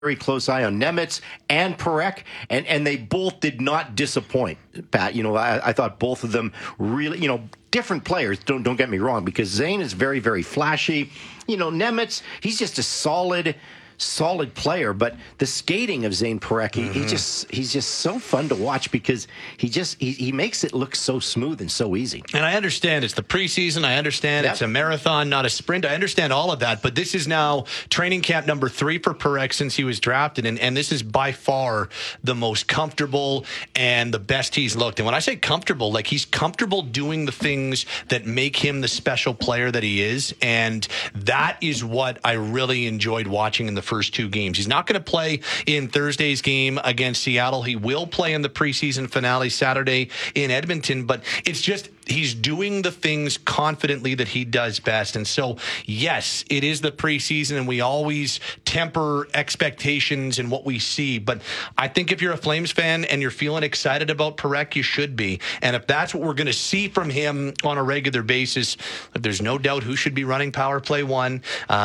very close eye on Nemitz and Parekh, and they both did not disappoint, Pat. I thought both of them really, different players, don't get me wrong, because Zane is very, very flashy. Nemitz, he's just a solid player, but the skating of Zane Parekh, he's just so fun to watch because he makes it look so smooth and so easy. And I understand it's the preseason. I understand It's a marathon, not a sprint. I understand all of that, but this is now training camp number 3 for Parekh since he was drafted, and this is by far the most comfortable and the best he's looked. And when I say comfortable, like he's comfortable doing the things that make him the special player that he is, and that is what I really enjoyed watching in the first 2 games. He's not going to play in Thursday's game against Seattle. He will play in the preseason finale Saturday in Edmonton, but it's just he's doing the things confidently that he does best. And so, yes, it is the preseason, and we always temper expectations in what we see. But I think if you're a Flames fan and you're feeling excited about Parekh, you should be. And if that's what we're going to see from him on a regular basis, there's no doubt who should be running power play 1.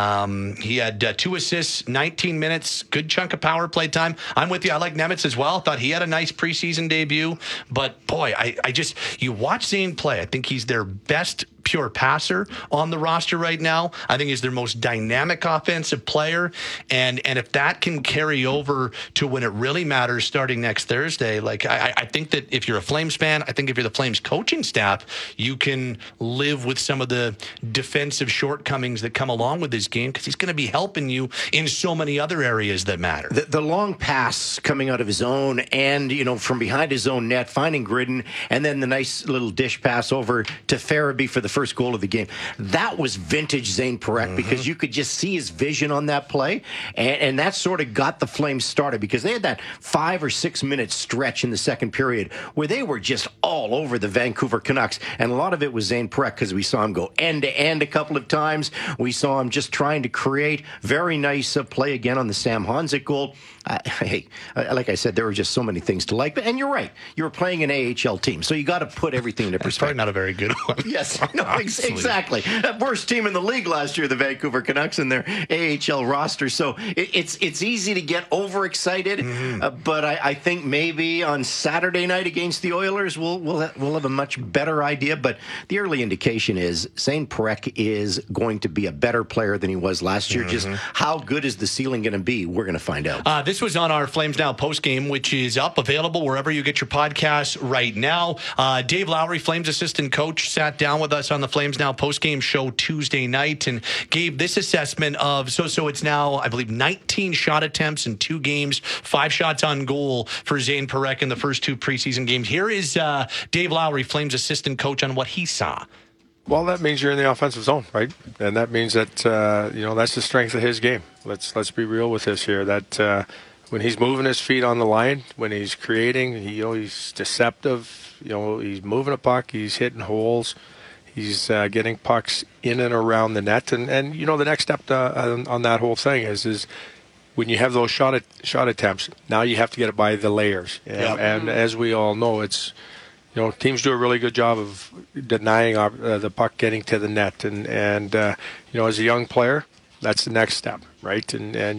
He had 2 assists, 19 minutes, good chunk of power play time. I'm with you. I like Nemitz as well. Thought he had a nice preseason debut. But, boy, you watch Zane play. I think he's their best pure passer on the roster right now. I think he's their most dynamic offensive player. And if that can carry over to when it really matters starting next Thursday, I think that if you're a Flames fan, I think if you're the Flames coaching staff, you can live with some of the defensive shortcomings that come along with this game because he's going to be helping you in so many other areas that matter. The long pass coming out of his own and, from behind his own net, finding Gridden, and then the nice little dish pass over to Farabee for the first goal of the game. That was vintage Zane Parekh because you could just see his vision on that play, and that sort of got the Flames started because they had that 5 or 6 minute stretch in the second period where they were just all over the Vancouver Canucks, and a lot of it was Zane Parekh because we saw him go end to end a couple of times. We saw him just trying to create very nice play again on the Sam Honzek goal. Hey, like I said, there were just so many things to like. And you're right. You're playing an AHL team, so you got to put everything into perspective. Probably not a very good one. Yes, no, exactly. That worst team in the league last year, the Vancouver Canucks, and their AHL roster. So it's easy to get overexcited. But I think maybe on Saturday night against the Oilers, we'll have a much better idea. But the early indication is Zane Parekh is going to be a better player than he was last year. Just how good is the ceiling going to be? We're going to find out. This was on our Flames Now postgame, which is available wherever you get your podcasts right now. Dave Lowry, Flames assistant coach, sat down with us on the Flames Now postgame show Tuesday night and gave this assessment of, so it's now, I believe, 19 shot attempts in 2 games, 5 shots on goal for Zane Parekh in the first 2 preseason games. Here is Dave Lowry, Flames assistant coach, on what he saw. Well, that means you're in the offensive zone, right? And that means that that's the strength of his game. Let's be real with this here. That when he's moving his feet on the line, when he's creating, he's deceptive. He's moving a puck, he's hitting holes, he's getting pucks in and around the net. And the next step on that whole thing is when you have those shot attempts, now you have to get it by the layers. And as we all know, it's. Teams do a really good job of denying the puck getting to the net, and as a young player, that's the next step, right? And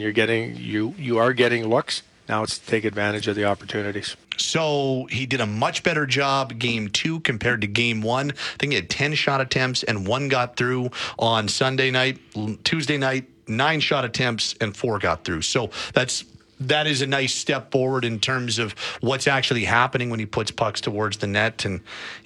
you are getting looks. Now it's to take advantage of the opportunities. So he did a much better job game 2 compared to game 1. I think he had 10 shot attempts and 1 got through on Sunday night. Tuesday night, 9 shot attempts and 4 got through. So that is a nice step forward in terms of what's actually happening when he puts pucks towards the net. And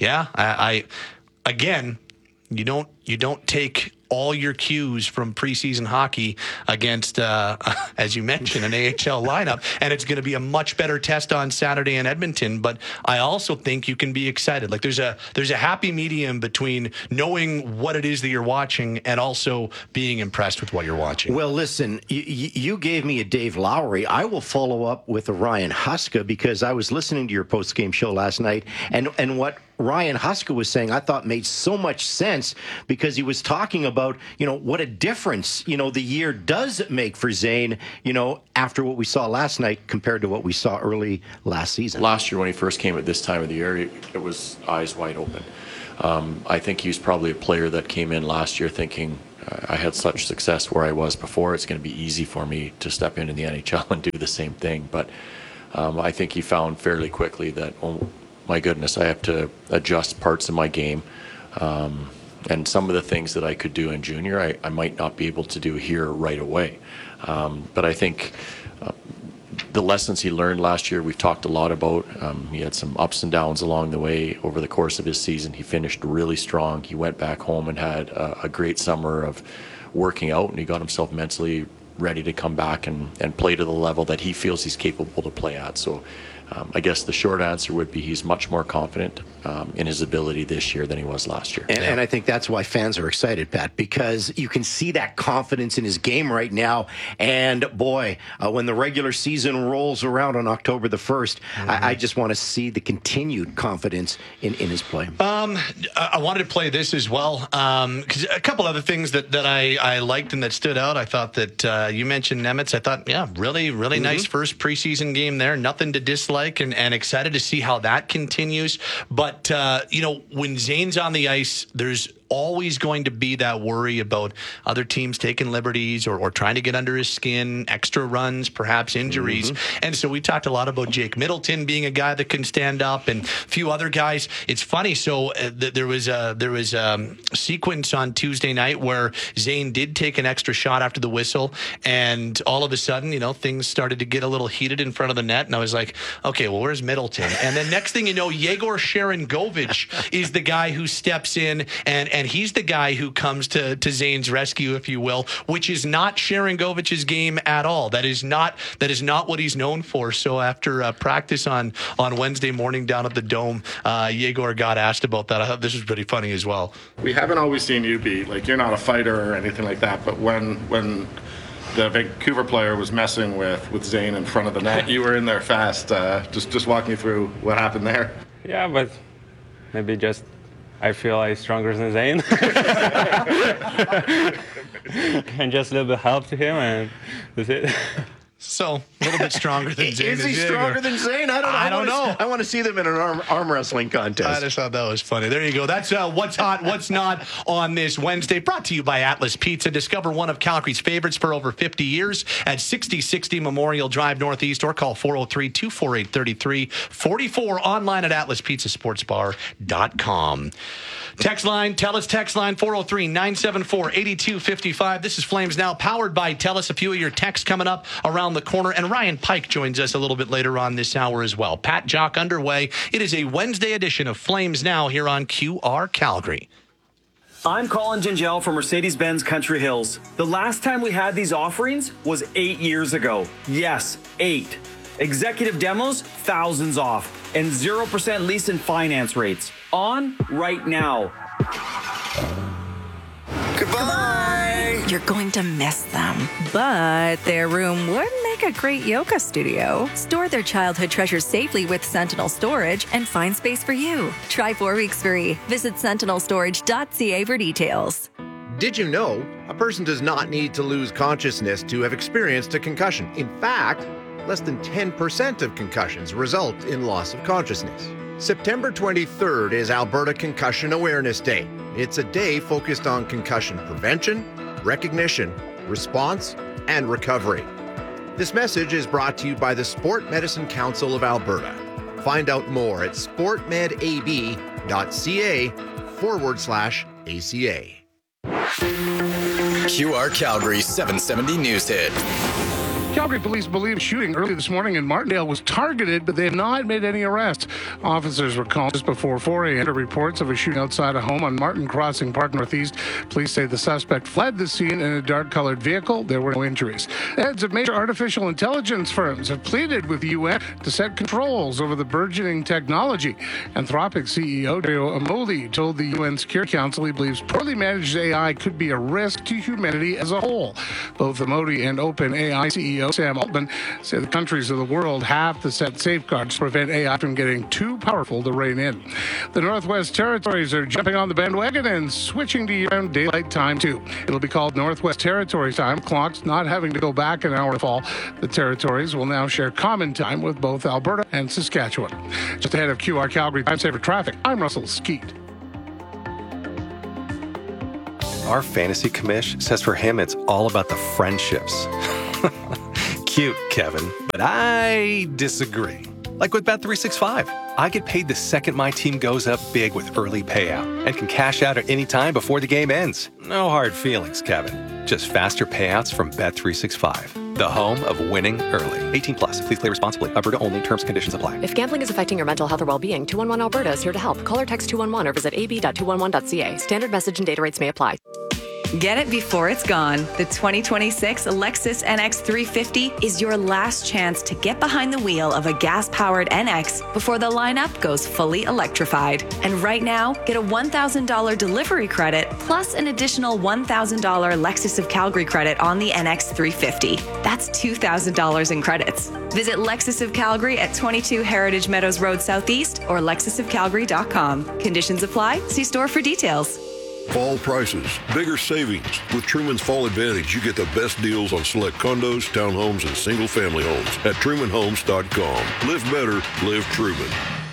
I again, you don't take all your cues from preseason hockey against, as you mentioned, an AHL lineup, and it's going to be a much better test on Saturday in Edmonton. But I also think you can be excited. Like there's a happy medium between knowing what it is that you're watching and also being impressed with what you're watching. Well, listen, you gave me a Dave Lowry. I will follow up with a Ryan Huska because I was listening to your post-game show last night, and what Ryan Huska was saying I thought made so much sense because he was talking about, what a difference, the year does make for Zane, after what we saw last night compared to what we saw early last season. Last year when he first came at this time of the year, it was eyes wide open. I think he was probably a player that came in last year thinking, I had such success where I was before. It's going to be easy for me to step into the NHL and do the same thing. But I think he found fairly quickly that, oh my goodness, I have to adjust parts of my game. And some of the things that I could do in junior, I might not be able to do here right away. But I think the lessons he learned last year, we've talked a lot about. He had some ups and downs along the way over the course of his season. He finished really strong. He went back home and had a great summer of working out, and he got himself mentally ready to come back and play to the level that he feels he's capable to play at. So I guess the short answer would be he's much more confident in his ability this year than he was last year. And I think that's why fans are excited, Pat, because you can see that confidence in his game right now. And boy, when the regular season rolls around on October the 1st, I just want to see the continued confidence in his play. I wanted to play this as well, because a couple other things that I liked and that stood out. I thought that you mentioned Nemitz. I thought, yeah, really nice first preseason game there. Nothing to dislike. And excited to see how that continues. But, when Zane's on the ice, there's always going to be that worry about other teams taking liberties or trying to get under his skin, extra runs, perhaps injuries. And so we talked a lot about Jake Middleton being a guy that can stand up and a few other guys. It's funny. So there was a sequence on Tuesday night where Zane did take an extra shot after the whistle. And all of a sudden, things started to get a little heated in front of the net. And I was like, okay, well, where's Middleton? And then next thing you know, Yegor Sharangovich is the guy who steps in and he's the guy who comes to Zane's rescue, if you will, which is not Sharangovich's game at all. That is not what he's known for. So after practice on Wednesday morning down at the Dome, Yegor got asked about that. I thought this was pretty funny as well. We haven't always seen you be like, you're not a fighter or anything like that, but when the Vancouver player was messing with Zane in front of the net, you were in there fast. Just walk me through what happened there. Yeah, but maybe just I feel I'm stronger than Zane. And just a little bit help to him, and that's it. So, a little bit stronger than Zane. Is he stronger than Zane? I don't know. I want to see them in an arm wrestling contest. I just thought that was funny. There you go. That's What's Hot, What's Not on this Wednesday. Brought to you by Atlas Pizza. Discover one of Calgary's favorites for over 50 years at 6060 Memorial Drive Northeast, or call 403-248-3344. Online at atlaspizzasportsbar.com. Text line, TELUS text line 403-974-8255. This is Flames Now, powered by TELUS. A few of your texts coming up around the corner, and Ryan Pike joins us a little bit later on this hour as well. Pat Jock underway. It is a Wednesday edition of Flames Now here on QR Calgary. I'm Colin Gingell from Mercedes-Benz Country Hills. The last time we had these offerings was 8 years ago. Yes, 8. Executive demos, thousands off, and 0% lease and finance rates. On right now. Goodbye! You're going to miss them. But their room would make a great yoga studio. Store their childhood treasures safely with Sentinel Storage and find space for you. Try 4 weeks free. Visit sentinelstorage.ca for details. Did you know a person does not need to lose consciousness to have experienced a concussion? In fact, less than 10% of concussions result in loss of consciousness. September 23rd is Alberta Concussion Awareness Day. It's a day focused on concussion prevention, recognition, response, and recovery. This message is brought to you by the Sport Medicine Council of Alberta. Find out more at sportmedab.ca/ACA. QR Calgary 770 News Hit. Calgary police believe shooting early this morning in Martindale was targeted, but they have not made any arrests. Officers were called just before 4 a.m. to reports of a shooting outside a home on Martin Crossing Park Northeast. Police say the suspect fled the scene in a dark-colored vehicle. There were no injuries. Heads of major artificial intelligence firms have pleaded with the UN to set controls over the burgeoning technology. Anthropic CEO Dario Amodi told the UN Security Council he believes poorly managed AI could be a risk to humanity as a whole. Both Amodi and OpenAI CEO Sam Altman say the countries of the world have to set safeguards to prevent AI from getting too powerful to rein in. The Northwest Territories are jumping on the bandwagon and switching to year-round daylight time too. It'll be called Northwest Territories time, clocks not having to go back an hour to fall. The territories will now share common time with both Alberta and Saskatchewan. Just ahead of QR Calgary Time Saver Traffic, I'm Russell Skeet. our fantasy commish says for him it's all about the friendships. Cute, Kevin, but I disagree. Like with Bet365, I get paid the second my team goes up big with early payout and can cash out at any time before the game ends. No hard feelings, Kevin. Just faster payouts from Bet365, the home of winning early. 18 plus. Please play responsibly. Alberta only. Terms and conditions apply. If gambling is affecting your mental health or well-being, 211 Alberta is here to help. Call or text 211 or visit ab.211.ca. Standard message and data rates may apply. Get it before it's gone. The 2026 Lexus NX 350 is your last chance to get behind the wheel of a gas-powered NX before the lineup goes fully electrified. And right now, get a $1,000 delivery credit plus an additional $1,000 Lexus of Calgary credit on the NX 350. That's $2,000 in credits. Visit Lexus of Calgary at 22 Heritage Meadows Road Southeast or lexusofcalgary.com. Conditions apply. See store for details. Fall prices, bigger savings. With Truman's Fall Advantage, you get the best deals on select condos, townhomes, and single-family homes at TrumanHomes.com. Live better, live Truman.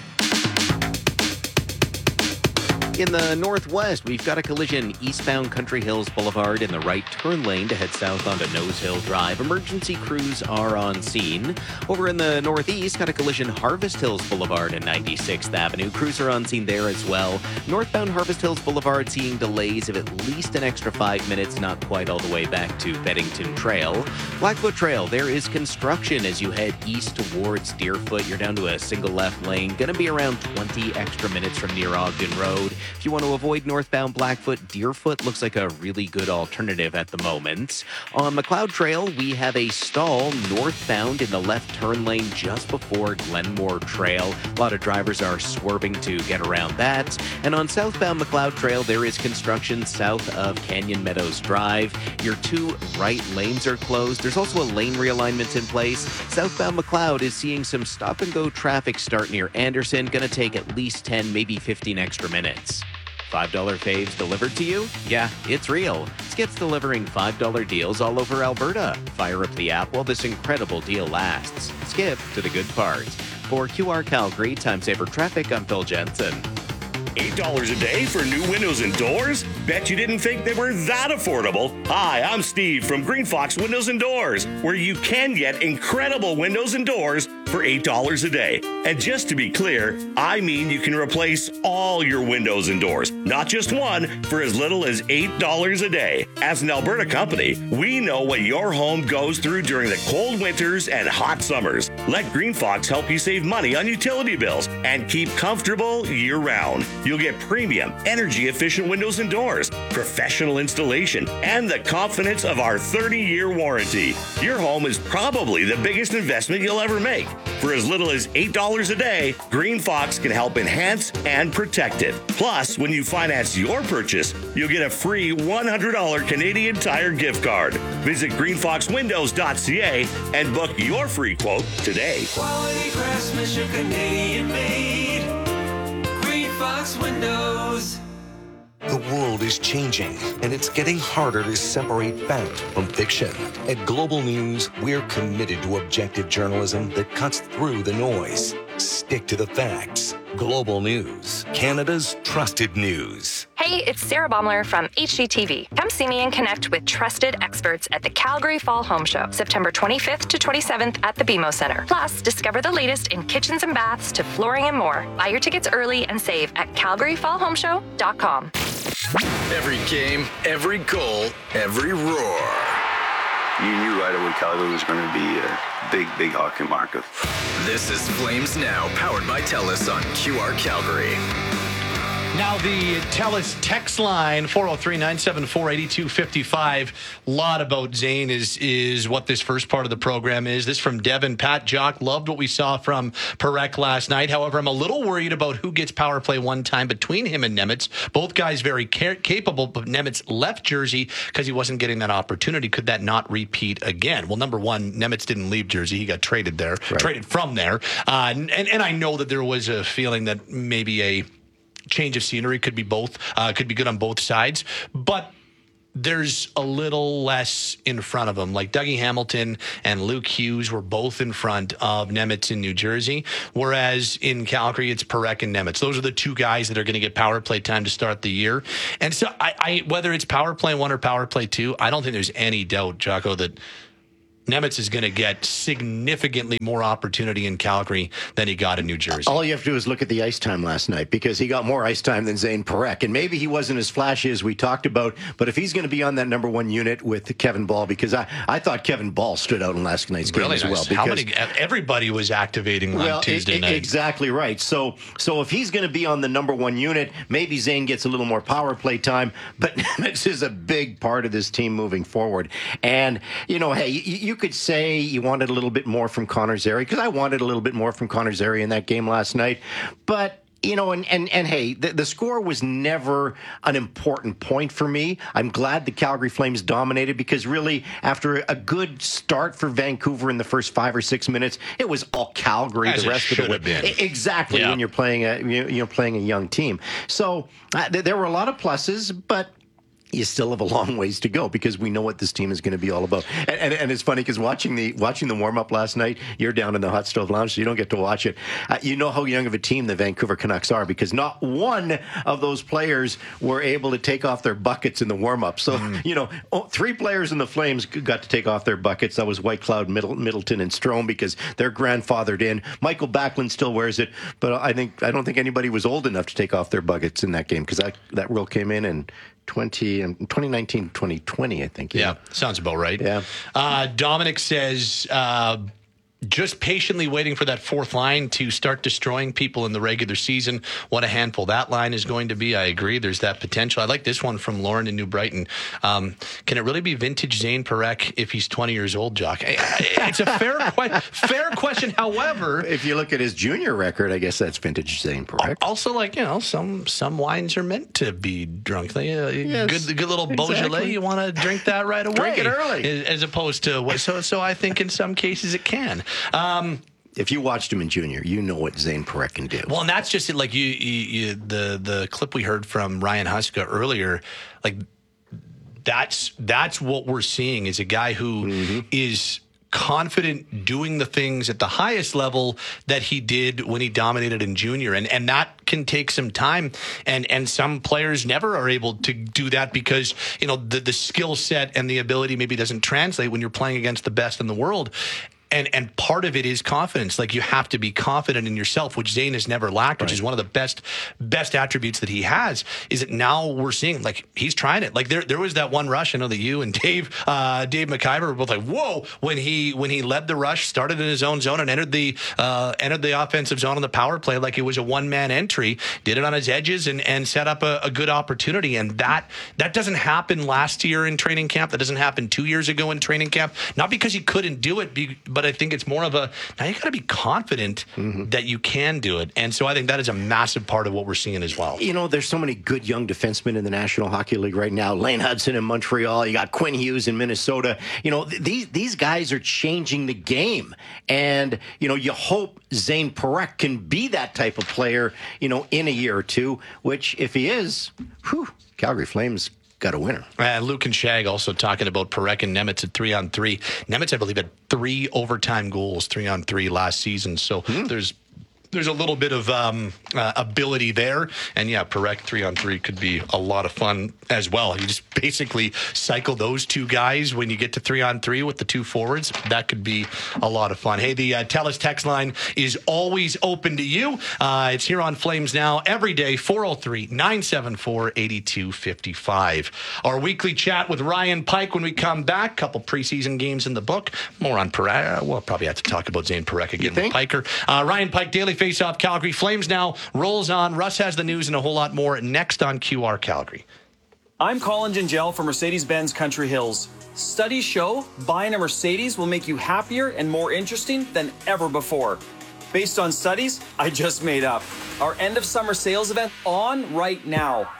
In the northwest, we've got a collision eastbound Country Hills Boulevard in the right turn lane to head south onto Nose Hill Drive. Emergency crews are on scene. Over in the northeast, got a collision Harvest Hills Boulevard and 96th Avenue. Crews are on scene there as well. Northbound Harvest Hills Boulevard seeing delays of at least an extra 5 minutes, not quite all the way back to Beddington Trail. Blackfoot Trail, there is construction as you head east towards Deerfoot. You're down to a single left lane. Going to be around 20 extra minutes from near Ogden Road. If you want to avoid northbound Blackfoot, Deerfoot looks like a really good alternative at the moment. On McLeod Trail, we have a stall northbound in the left turn lane just before Glenmore Trail. A lot of drivers are swerving to get around that. And on southbound McLeod Trail, there is construction south of Canyon Meadows Drive. Your two right lanes are closed. There's also a lane realignment in place. Southbound McLeod is seeing some stop-and-go traffic start near Anderson. Going to take at least 10, maybe 15 extra minutes. $5 faves delivered to you? Yeah, it's real. Skip's delivering $5 deals all over Alberta. Fire up the app while this incredible deal lasts. Skip to the good part. For QR Calgary, Time Saver Traffic, I'm Phil Jensen. $8 a day for new windows and doors? Bet you didn't think they were that affordable. Hi, I'm Steve from Green Fox Windows and Doors, where you can get incredible windows and doors for $8 a day. And just to be clear, I mean you can replace all your windows and doors, not just one, for as little as $8 a day. As an Alberta company, we know what your home goes through during the cold winters and hot summers. Let Green Fox help you save money on utility bills and keep comfortable year-round. You'll get premium, energy-efficient windows and doors, professional installation, and the confidence of our 30-year warranty. Your home is probably the biggest investment you'll ever make. For as little as $8 a day, Green Fox can help enhance and protect it. Plus, when you finance your purchase, you'll get a free $100 Canadian Tire gift card. Visit greenfoxwindows.ca and book your free quote today. Quality craftsmanship, Canadian made. Green Fox Windows. The world is changing, and it's getting harder to separate fact from fiction. At Global News, we're committed to objective journalism that cuts through the noise. Stick to the facts. Global News, Canada's trusted news. Hey, it's Sarah Baumler from HGTV. Come see me and connect with trusted experts at the Calgary Fall Home Show, September 25th to 27th at the BMO Center. Plus, discover the latest in kitchens and baths to flooring and more. Buy your tickets early and save at calgaryfallhomeshow.com. Every game, every goal, every roar. You knew right away Calgary was going to be a big hockey market. This is Flames Now, powered by TELUS on QR Calgary. Now the TELUS text line, 403-974-8255. A lot about Zane is what this first part of the program is. This from Devin. Pat Jock loved what we saw from Parekh last night. However, I'm a little worried about who gets power play one time between him and Nemitz. Both guys very capable, but Nemitz left Jersey because he wasn't getting that opportunity. Could that not repeat again? Well, number one, Nemitz didn't leave Jersey. He got traded there, traded from there. And I know that there was a feeling that maybe a change of scenery could be good on both sides, but there's a little less in front of them. Like Dougie Hamilton and Luke Hughes were both in front of Nemitz in New Jersey, whereas in Calgary, it's Parekh and Nemitz. Those are the two guys that are going to get power play time to start the year. And so I whether it's power play 1 or power play 2, I don't think there's any doubt, Jocko, that Nemitz is going to get significantly more opportunity in Calgary than he got in New Jersey. All you have to do is look at the ice time last night, because he got more ice time than Zane Parekh. And maybe he wasn't as flashy as we talked about, but if he's going to be on that number 1 unit with Kevin Ball, because I thought Kevin Ball stood out in last night's game as well. Because everybody was activating on Tuesday night. Exactly right. So if he's going to be on the number 1 unit, maybe Zane gets a little more power play time, but Nemitz is a big part of this team moving forward. And, hey, you could say you wanted a little bit more from Connor Zary, because I wanted a little bit more from Connor Zary in that game last night. But, and hey, the score was never an important point for me. I'm glad the Calgary Flames dominated, because really, after a good start for Vancouver in the first 5 or 6 minutes, it was all Calgary As the rest of the way. been. Exactly, Yeah. when you're playing a young team. So there were a lot of pluses, but you still have a long ways to go, because we know what this team is going to be all about. And it's funny, because watching the warm-up last night, you're down in the hot stove lounge, so you don't get to watch it. You know how young of a team the Vancouver Canucks are, because not one of those players were able to take off their buckets in the warm-up. So, 3 players in the Flames got to take off their buckets. That was Whitecloud, Middleton, and Strome, because they're grandfathered in. Michael Backlund still wears it, but I don't think anybody was old enough to take off their buckets in that game, because that rule came in 2019, 2020, I think. Yeah, sounds about right. Yeah. Dominic says, just patiently waiting for that 4th line to start destroying people in the regular season. What a handful that line is going to be. I agree. There's that potential. I like this one from Lauren in New Brighton. Can it really be vintage Zane Parekh if he's 20 years old, Jock? It's a fair question. However, if you look at his junior record, I guess that's vintage Zane Parekh. Also, some wines are meant to be drunk. Yes, good little Beaujolais. exactly. You want to drink that right away. Drink it early. As opposed to, so I think in some cases it can. If you watched him in junior, you know what Zane Parekh can do. Well, and that's just it. Like the clip we heard from Ryan Huska earlier, like that's what we're seeing is a guy who is confident doing the things at the highest level that he did when he dominated in junior. And that can take some time. And some players never are able to do that because, the skill set and the ability maybe doesn't translate when you're playing against the best in the world. And part of it is confidence. Like, you have to be confident in yourself, which Zane has never lacked, which is one of the best attributes that he has. Is that now we're seeing, like, he's trying it. Like, there was that one rush. I know that you and Dave McIver were both like, whoa, when he led the rush, started in his own zone and entered the offensive zone on the power play like it was a one-man entry, did it on his edges and set up a good opportunity. And that doesn't happen last year in training camp. That doesn't happen 2 years ago in training camp. Not because he couldn't do it, but I think it's more of now you got to be confident that you can do it. And so I think that is a massive part of what we're seeing as well. There's so many good young defensemen in the National Hockey League right now. Lane Hudson in Montreal. You got Quinn Hughes in Minnesota. These guys are changing the game. And, you hope Zane Parekh can be that type of player, in a year or two, which if he is, Calgary Flames got a winner. Luke and Shag also talking about Parekh and Nemitz at 3-on-3. Nemitz, I believe, had 3 overtime goals, 3-on-3 last season. So there's a little bit of ability there. And yeah, Parekh 3-on-3 could be a lot of fun as well. You just basically cycle those two guys when you get to 3-on-3 with the 2 forwards. That could be a lot of fun. Hey, the TELUS text line is always open to you. It's here on Flames Now every day, 403-974-8255. Our weekly chat with Ryan Pike when we come back. Couple preseason games in the book. More on Parekh. We'll probably have to talk about Zane Parekh again with Piker. Ryan Pike, Daily Face-Off Calgary. Flames Now rolls on. Russ has the news and a whole lot more next on QR Calgary. I'm Colin Gingell from Mercedes-Benz Country Hills. Studies show buying a Mercedes will make you happier and more interesting than ever before. Based on studies I just made up. Our end of summer sales event on right now.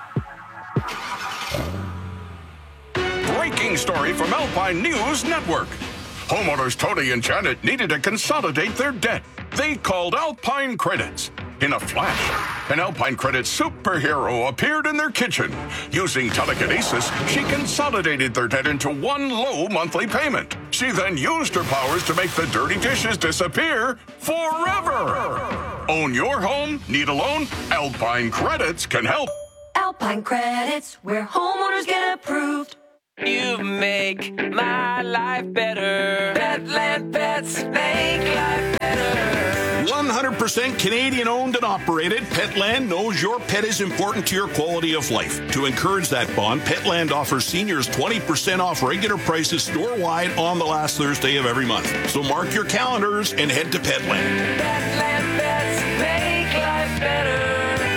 Breaking story from Alpine News Network. Homeowners Tony and Janet needed to consolidate their debt. They called Alpine Credits. In a flash, an Alpine Credit superhero appeared in their kitchen. Using telekinesis, she consolidated their debt into one low monthly payment. She then used her powers to make the dirty dishes disappear forever. Own your home? Need a loan? Alpine Credits can help. Alpine Credits, where homeowners get approved. You make my life better. Petland Pets make life better. 100% Canadian owned and operated, Petland knows your pet is important to your quality of life. To encourage that bond, Petland offers seniors 20% off regular prices store-wide on the last Thursday of every month. So mark your calendars and head to Petland. Petland Pets make life better.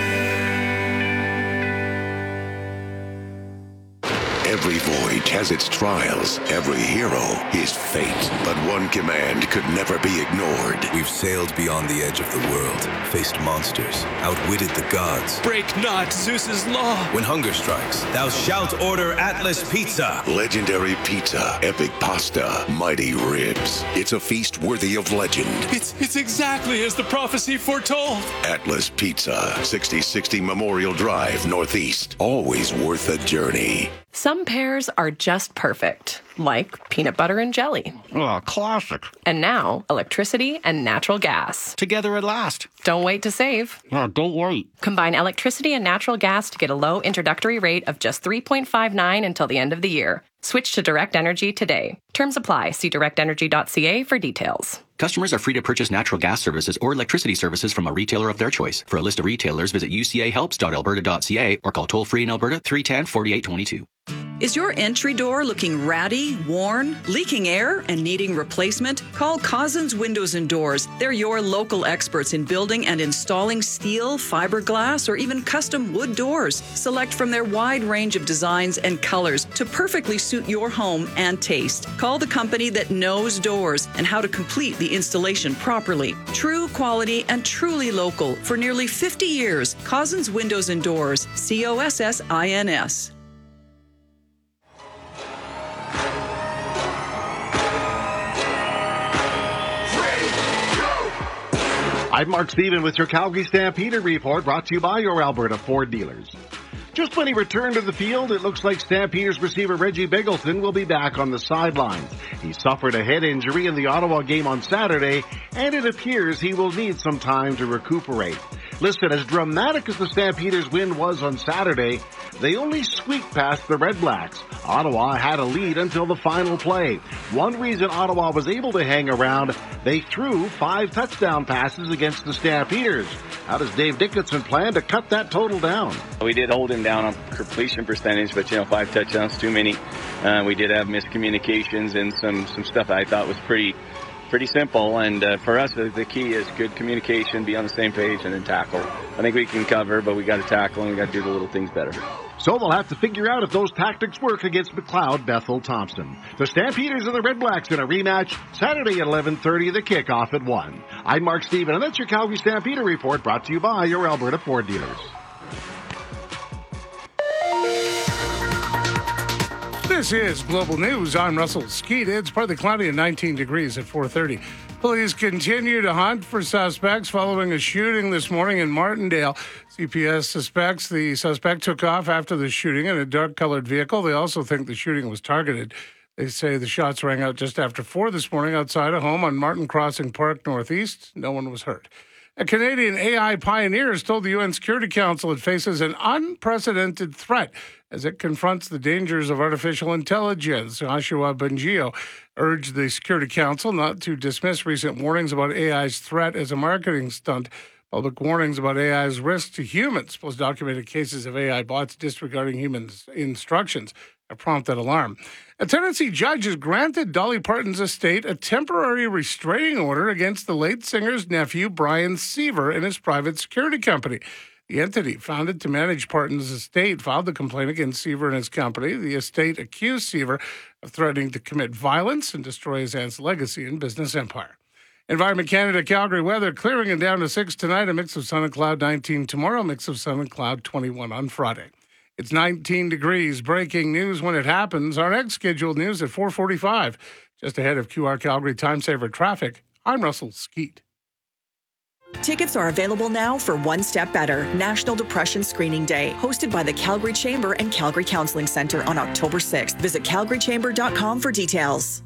Every voyage has its trials. Every hero his fate. But one command could never be ignored. We've sailed beyond the edge of the world, faced monsters, outwitted the gods. Break not Zeus's law. When hunger strikes, thou shalt order Atlas Pizza. Legendary pizza, epic pasta, mighty ribs. It's a feast worthy of legend. It's exactly as the prophecy foretold. Atlas Pizza, 6060 Memorial Drive, Northeast. Always worth a journey. Some pairs are just perfect, like peanut butter and jelly. Oh, classic. And now, electricity and natural gas. Together at last. Don't wait to save. Oh, don't wait. Combine electricity and natural gas to get a low introductory rate of just $3.59 until the end of the year. Switch to Direct Energy today. Terms apply. See directenergy.ca for details. Customers are free to purchase natural gas services or electricity services from a retailer of their choice. For a list of retailers, visit ucahelps.alberta.ca or call toll-free in Alberta 310-4822. Is your entry door looking ratty, worn, leaking air, and needing replacement? Call Cousins Windows and Doors. They're your local experts in building and installing steel, fiberglass, or even custom wood doors. Select from their wide range of designs and colors to perfectly suit your home and taste. Call the company that knows doors and how to complete the installation properly. True quality and truly local for nearly 50 years. Cousins Windows and Doors. COSSINS. I'm Mark Stephen with your Calgary Stampeder report, brought to you by your Alberta Ford dealers. Just when he returned to the field, it looks like Stampeders receiver Reggie Biggleton will be back on the sidelines. He suffered a head injury in the Ottawa game on Saturday, and it appears he will need some time to recuperate. Listen, as dramatic as the Stampeders' win was on Saturday, they only squeaked past the Red Blacks. Ottawa had a lead until the final play. One reason Ottawa was able to hang around, they threw 5 touchdown passes against the Stampeders. How does Dave Dickinson plan to cut that total down? We did hold him down on completion percentage, but 5 touchdowns too many. We did have miscommunications and some stuff I thought was pretty simple. And for us, the key is good communication, be on the same page, and then tackle. I think we can cover, but we got to tackle and we got to do the little things better. So they'll have to figure out if those tactics work against McLeod, Bethel, Thompson. The Stampeders and the Red Blacks in a rematch Saturday at 11:30, the kickoff at 1. I'm Mark Stephen, and that's your Calgary Stampeder report, brought to you by your Alberta Ford dealers. This is Global News. I'm Russell Skeet. It's partly cloudy and 19 degrees at 4:30. Police continue to hunt for suspects following a shooting this morning in Martindale. CPS suspects the suspect took off after the shooting in a dark-colored vehicle. They also think the shooting was targeted. They say the shots rang out just after 4 this morning outside a home on Martin Crossing Park Northeast. No one was hurt. A Canadian AI pioneer has told the UN Security Council it faces an unprecedented threat as it confronts the dangers of artificial intelligence. Joshua Bengio urged the Security Council not to dismiss recent warnings about AI's threat as a marketing stunt. Public warnings about AI's risk to humans, plus documented cases of AI bots disregarding humans' instructions, have prompted alarm. A Tennessee judge has granted Dolly Parton's estate a temporary restraining order against the late singer's nephew, Brian Seaver, and his private security company. The entity, founded to manage Parton's estate, filed the complaint against Seaver and his company. The estate accused Seaver of threatening to commit violence and destroy his aunt's legacy and business empire. Environment Canada, Calgary weather, clearing and down to 6 tonight, a mix of sun and cloud 19 tomorrow, a mix of sun and cloud 21 on Friday. It's 19 degrees. Breaking news when it happens. Our next scheduled news at 4:45. Just ahead of QR Calgary Time Saver traffic, I'm Russell Skeet. Tickets are available now for One Step Better, National Depression Screening Day, hosted by the Calgary Chamber and Calgary Counseling Centre on October 6th. Visit calgarychamber.com for details.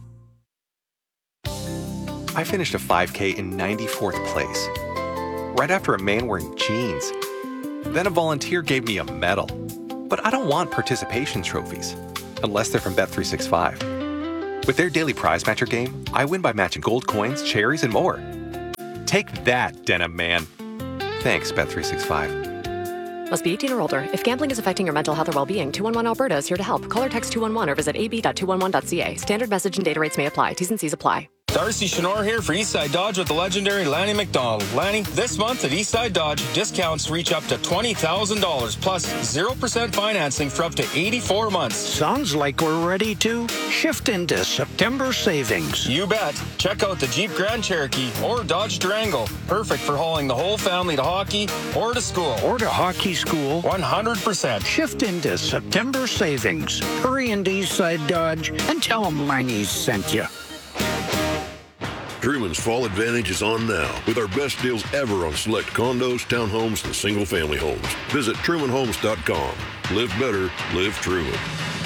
I finished a 5K in 94th place, right after a man wearing jeans. Then a volunteer gave me a medal. But I don't want participation trophies, unless they're from Bet365. With their daily prize matcher game, I win by matching gold coins, cherries, and more. Take that, Denim Man. Thanks, Bet365. Must be 18 or older. If gambling is affecting your mental health or well-being, 211 Alberta is here to help. Call or text 211 or visit ab.211.ca. Standard message and data rates may apply. T's and C's apply. Darcy Chenor here for Eastside Dodge with the legendary Lanny McDonald. Lanny, this month at Eastside Dodge, discounts reach up to $20,000 plus 0% financing for up to 84 months. Sounds like we're ready to shift into September savings. You bet. Check out the Jeep Grand Cherokee or Dodge Durango. Perfect for hauling the whole family to hockey or to school. Or to hockey school. 100%. Shift into September savings. Hurry into Eastside Dodge and tell them Lanny's sent you. Truman's Fall Advantage is on now with our best deals ever on select condos, townhomes, and single-family homes. Visit TrumanHomes.com. Live better, live Truman.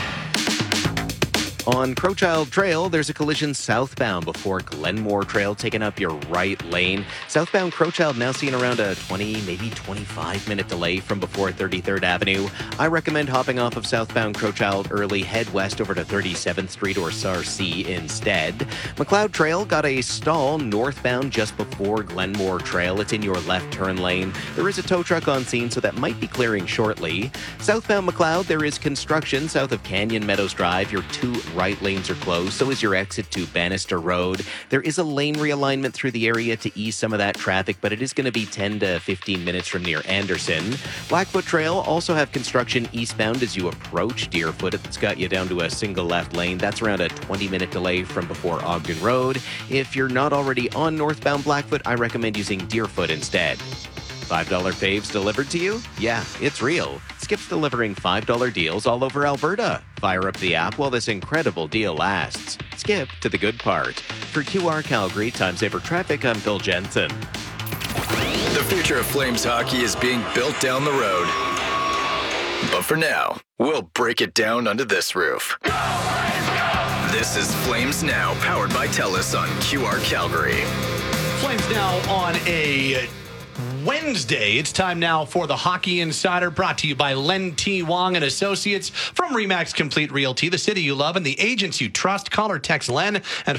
On Crowchild Trail, there's a collision southbound before Glenmore Trail taking up your right lane. Southbound Crowchild now seeing around a 20, maybe 25-minute delay from before 33rd Avenue. I recommend hopping off of southbound Crowchild early, head west over to 37th Street or Sarcee instead. McLeod Trail got a stall northbound just before Glenmore Trail. It's in your left turn lane. There is a tow truck on scene, so that might be clearing shortly. Southbound McLeod, there is construction south of Canyon Meadows Drive. Your two right lanes are closed. So is your exit to Bannister Road. There is a lane realignment through the area to ease some of that traffic, but it is going to be 10 to 15 minutes from near Anderson. Blackfoot Trail also have construction eastbound as you approach Deerfoot. It's got you down to a single left lane. That's around a 20-minute delay from before Ogden Road. If you're not already on northbound Blackfoot, I recommend using Deerfoot instead. $5 faves delivered to you? Yeah, it's real. Skip's delivering $5 deals all over Alberta. Fire up the app while this incredible deal lasts. Skip to the good part. For QR Calgary Time Saver Traffic, I'm Phil Jensen. The future of Flames hockey is being built down the road. But for now, we'll break it down under this roof. This is Flames Now, powered by TELUS on QR Calgary. Flames Now on a Wednesday. It's time now for the Hockey Insider, brought to you by Len T. Wong and Associates from RE/MAX Complete Realty, the city you love and the agents you trust. Call or text Len at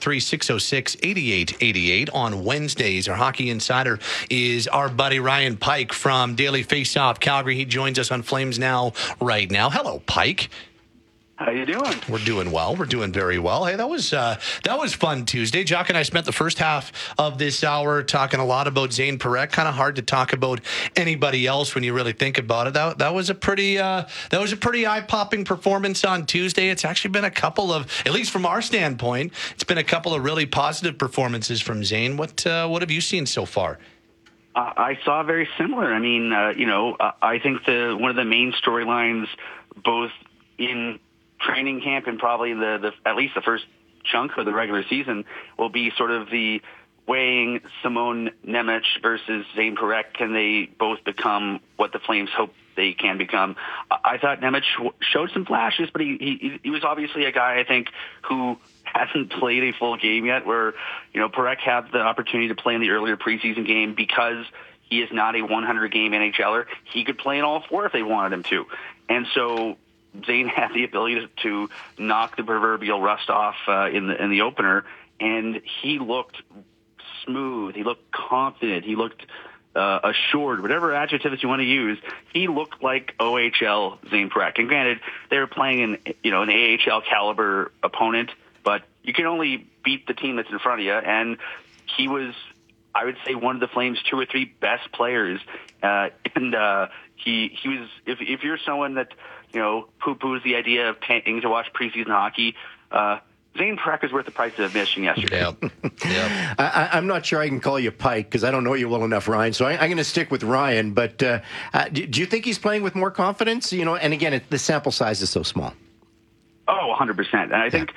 403-606-8888 on Wednesdays. Our Hockey Insider is our buddy Ryan Pike from Daily Faceoff Calgary. He joins us on Flames Now right now. Hello, Pike. How you doing? We're doing well. We're doing very well. Hey, that was fun Tuesday. Jock and I spent the first half of this hour talking a lot about Zane Parekh. Kind of hard to talk about anybody else when you really think about it. That was a pretty eye-popping performance on Tuesday. It's actually been a couple of, at least from our standpoint, it's been a couple of really positive performances from Zane. What have you seen so far? I saw very similar. I mean, I think one of the main storylines, both in training camp and probably the at least the first chunk of the regular season, will be sort of the weighing Simon Nemec versus Zane Parekh. Can they both become what the Flames hope they can become? I thought Nemec showed some flashes, but he was obviously a guy, I think, who hasn't played a full game yet, where, Parekh had the opportunity to play in the earlier preseason game because he is not a 100-game NHLer. He could play in all four if they wanted him to. And so Zane had the ability to knock the proverbial rust off in the opener, and he looked smooth. He looked confident. He looked assured. Whatever adjectives you want to use, he looked like OHL Zane Parekh. And granted, they were playing an AHL caliber opponent, but you can only beat the team that's in front of you. And he was, I would say, one of the Flames' 2 or 3 best players. He was. If you're someone that poo-poos the idea of paying to watch preseason hockey, Zane Parekh is worth the price of admission yesterday. Yeah. I'm not sure I can call you Pike because I don't know you well enough, Ryan. So I'm going to stick with Ryan. But do you think he's playing with more confidence? And again, the sample size is so small. Oh, 100%. And I think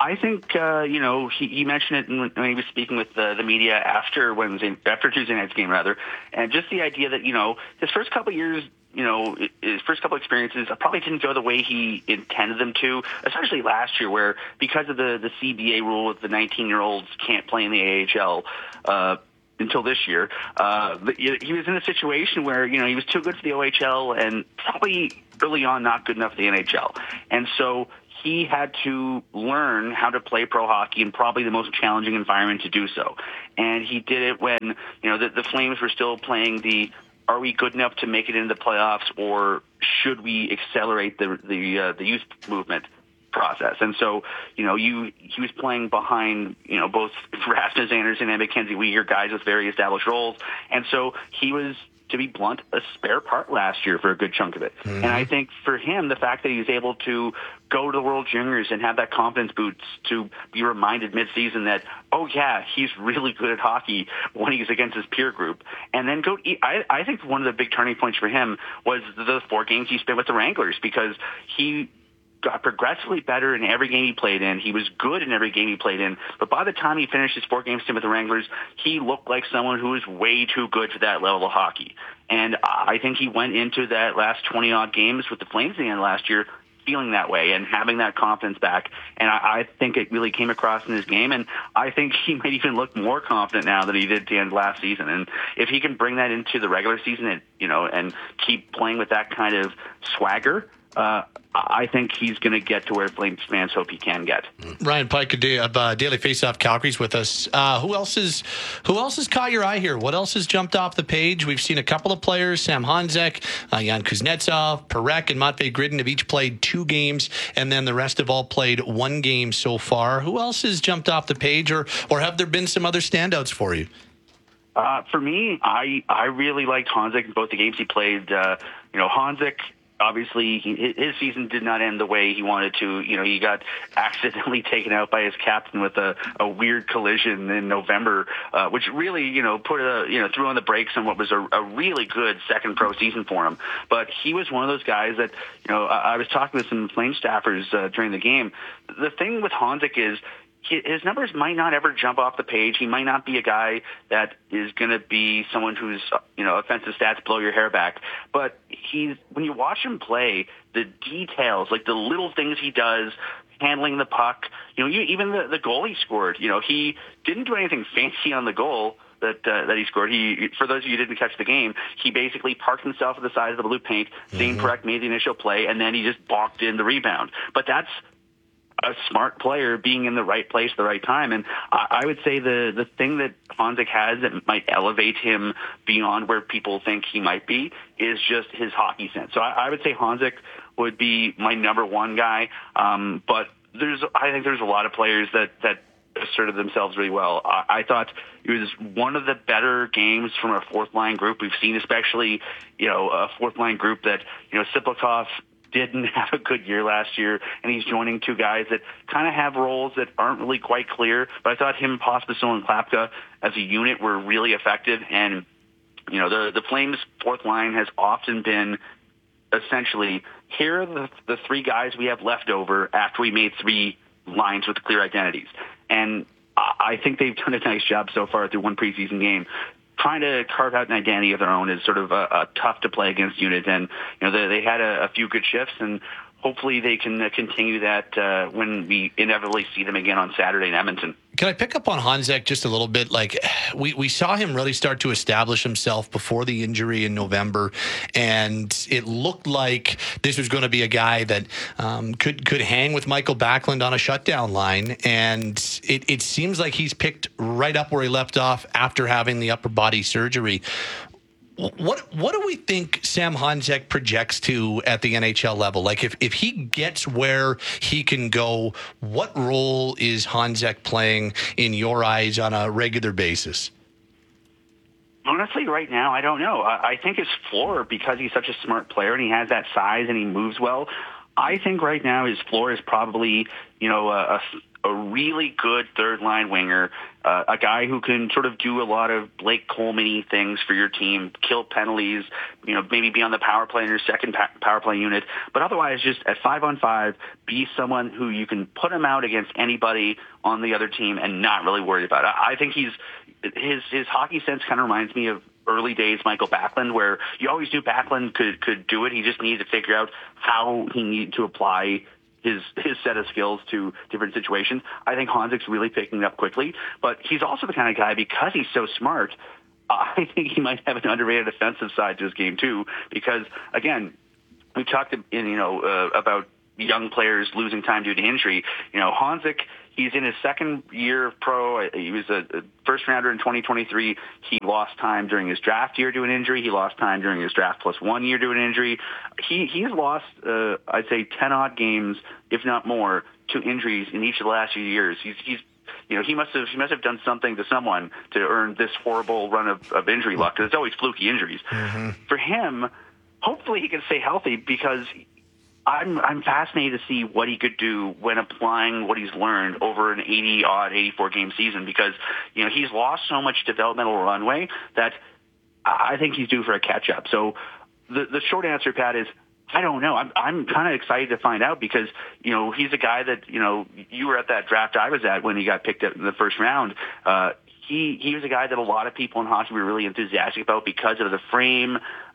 he mentioned it when he was speaking with the media after Tuesday night's game, and just the idea that, his first couple of years, his first couple experiences probably didn't go the way he intended them to, especially last year, where because of the CBA rule that the 19-year-olds can't play in the AHL until this year, he was in a situation where, he was too good for the OHL and probably early on not good enough for the NHL. And so he had to learn how to play pro hockey in probably the most challenging environment to do so. And he did it when, the Flames were still playing are we good enough to make it into the playoffs, or should we accelerate the youth movement process? And so, he was playing behind, both Rasmus Anderson and Mackenzie Weegar, guys with very established roles. And so he was, to be blunt, a spare part last year for a good chunk of it. Mm-hmm. And I think for him, the fact that he was able to go to the World Juniors and have that confidence boost to be reminded midseason that, oh yeah, he's really good at hockey when he's against his peer group. And then I think one of the big turning points for him was the 4 games he spent with the Wranglers, because he got progressively better in every game he played in. He was good in every game he played in. But by the time he finished his 4-game stint with the Wranglers, he looked like someone who was way too good for that level of hockey. And I think he went into that last 20-odd games with the Flames in the end last year feeling that way and having that confidence back. And I think it really came across in his game. And I think he might even look more confident now than he did at the end of last season. And if he can bring that into the regular season and, and keep playing with that kind of swagger, I think he's going to get to where Flames fans hope he can get. Ryan Pike of Daily Faceoff Calgary's with us. Who else has caught your eye here? What else has jumped off the page? We've seen a couple of players, Sam Honzek, Jan Kuznetsov, Parekh, and Matvei Gridin have each played 2 games, and then the rest have all played 1 game so far. Who else has jumped off the page, or have there been some other standouts for you? For me, I really liked Honzek in both the games he played. Honzek, obviously, his season did not end the way he wanted to. He got accidentally taken out by his captain with a weird collision in November, which really, threw on the brakes on what was a really good second pro season for him. But he was one of those guys that, I was talking to some Flames staffers during the game. The thing with Honzek is, his numbers might not ever jump off the page. He might not be a guy that is going to be someone whose, offensive stats blow your hair back. But when you watch him play, the details, like the little things he does, handling the puck, even the goal he scored, he didn't do anything fancy on the goal that he scored. For those of you who didn't catch the game, he basically parked himself at the side of the blue paint. Zane Parekh made the initial play, and then he just balked in the rebound. But that's a smart player being in the right place at the right time. And I would say the thing that Honzek has that might elevate him beyond where people think he might be is just his hockey sense. So I would say Honzek would be my number 1 guy. But I think there's a lot of players that asserted themselves really well. I thought it was one of the better games from a 4th-line group we've seen, especially, a 4th-line group that, Siplikov didn't have a good year last year, and he's joining 2 guys that kind of have roles that aren't really quite clear. But I thought him, Pospisil, and Klapka as a unit were really effective. And, the Flames' 4th line has often been essentially, here are the 3 guys we have left over after we made 3 lines with clear identities. And I think they've done a nice job so far through 1 preseason game. Trying to carve out an identity of their own is sort of a tough to play against unit. And, they had a few good shifts, and hopefully they can continue that when we inevitably see them again on Saturday in Edmonton. Can I pick up on Honzek just a little bit? Like, we saw him really start to establish himself before the injury in November, and it looked like this was going to be a guy that could hang with Michael Backlund on a shutdown line, and it seems like he's picked right up where he left off after having the upper body surgery. What do we think Sam Honzek projects to at the NHL level? Like, if he gets where he can go, what role is Honzek playing in your eyes on a regular basis? Honestly, right now, I don't know. I think his floor, because he's such a smart player and he has that size and he moves well, I think right now his floor is probably, a a really good third-line winger, a guy who can sort of do a lot of Blake Coleman-y things for your team, kill penalties, maybe be on the power play in your second power play unit, but otherwise just at 5-on-5, be someone who you can put him out against anybody on the other team and not really worry about it. I think his hockey sense kind of reminds me of early days Michael Backlund, where you always knew Backlund could do it. He just needed to figure out how he needed to apply his set of skills to different situations. I think Honzek's really picking it up quickly, but he's also the kind of guy, because he's so smart, I think he might have an underrated offensive side to his game too, because again, we talked about young players losing time due to injury. Honzek, he's in his second year of pro. He was a first rounder in 2023. He lost time during his draft year to an injury. He lost time during his draft plus 1 year to an injury. He's lost, I'd say, 10 odd games, if not more, to injuries in each of the last few years. He must have done something to someone to earn this horrible run of injury luck, because it's always fluky injuries. Mm-hmm. For him, hopefully he can stay healthy, because I'm fascinated to see what he could do when applying what he's learned over an 84-game season, because he's lost so much developmental runway that I think he's due for a catch-up. So the short answer, Pat, is I don't know. I'm kind of excited to find out, because he's a guy that you were at that draft I was at when he got picked up in the first round. He was a guy that a lot of people in hockey were really enthusiastic about because of the frame,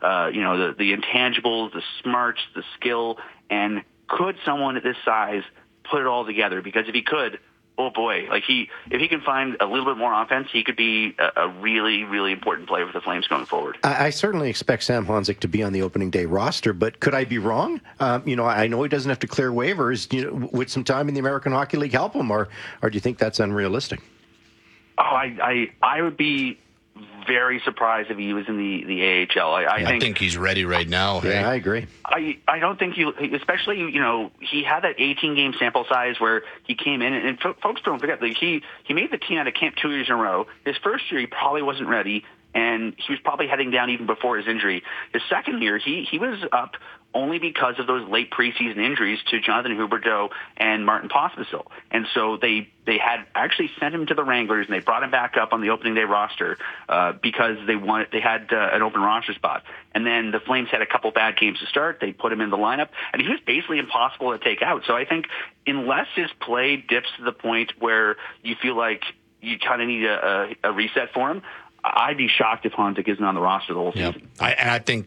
the intangibles, the smarts, the skill, and could someone at this size put it all together? Because if he could, oh boy, if he can find a little bit more offense, he could be a really, really important player for the Flames going forward. I certainly expect Sam Honzek to be on the opening day roster, but could I be wrong? I know he doesn't have to clear waivers. Would some time in the American Hockey League help him, or do you think that's unrealistic? Oh, I would be very surprised if he was in the AHL. I think he's ready right now. Yeah, hey? I agree. I don't think especially, he had that 18-game sample size where he came in, and folks don't forget that he made the team out of camp 2 years in a row. His first year, he probably wasn't ready, and he was probably heading down even before his injury. His second year, he was up only because of those late preseason injuries to Jonathan Huberdeau and Martin Pospisil. And so they had actually sent him to the Wranglers, and they brought him back up on the opening day roster because they had an open roster spot. And then the Flames had a couple bad games to start. They put him in the lineup, and he was basically impossible to take out. So I think unless his play dips to the point where you feel like you kind of need a reset for him, I'd be shocked if Honzek isn't on the roster the whole season. I think